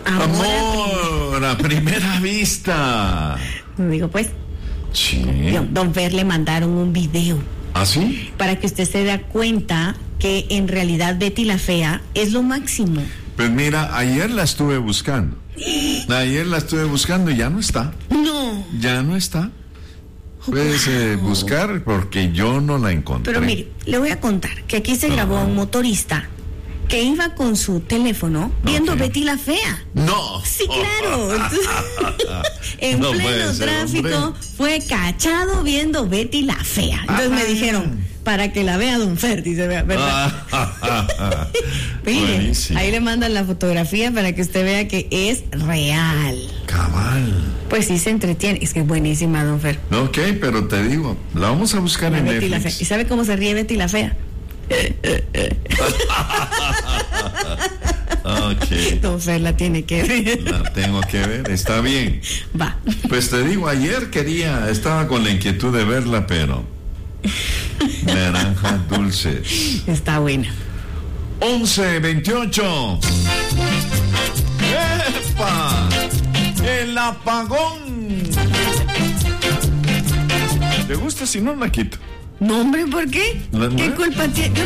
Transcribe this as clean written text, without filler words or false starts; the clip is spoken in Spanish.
Amor a primera vista. Digo, pues, Sí. don Fer le mandaron un video ¿Ah, sí? para que usted se dé cuenta que en realidad Betty la Fea es lo máximo. Pues mira, ayer la estuve buscando. Y ya no está. No. Ya no está. Puedes buscar porque yo no la encontré. Pero mire, le voy a contar que aquí se grabó a un motorista que iba con su teléfono viendo Betty la Fea. No. Sí, claro. Entonces, en No pleno puede ser, tráfico hombre. fue cachado viendo Betty la Fea. Entonces me dijeron, para que la vea don Fer, dice, ¿verdad? Mire, Buenísimo. ahí le mandan la fotografía para que usted vea que es real. Cabal. Pues sí se entretiene. Es que es buenísima, don Fer. Ok, pero te digo, la vamos a buscar La en Betty la Fea. Netflix. ¿Y sabe cómo se ríe Betty la Fea? Ok, Don Fer la tiene que ver. la tengo que ver, está bien. Va. Pues te digo, ayer estaba con la inquietud de verla, pero naranja dulce. Está buena. 11:28. ¡Epa! El apagón. ¿Te gusta? Si no, la quito. No, hombre, ¿por qué? ¿No? ¿Qué culpa tiene?